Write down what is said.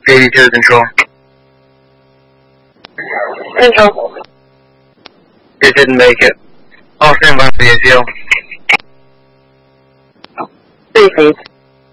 82 control. Control. It didn't make it. I'll stand by for the ACL. 3 feet.